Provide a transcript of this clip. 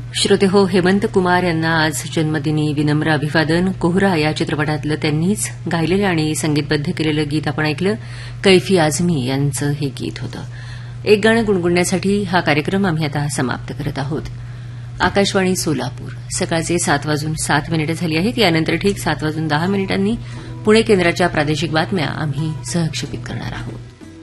श्रोते हो, हेमंत कुमार यांना आज जन्मदिनी विनम्र अभिवादन. कोहरा या चित्रपटातलं त्यांनीच गायलेलं आणि संगीतबद्ध केलेलं गीत आपण ऐकलं. कैफी आझमी यांचं हे गीत होतं. एक गाणं गुणगुणण्यासाठी हा कार्यक्रम आम्ही आता समाप्त करत आहोत. आकाशवाणी सोलापूर, सकाळचे 7:07 झाली आहेत. यानंतर ठीक 7:10 पुणे केंद्राच्या प्रादेशिक बातम्या आम्ही सहक्षेपित करणार आहोत.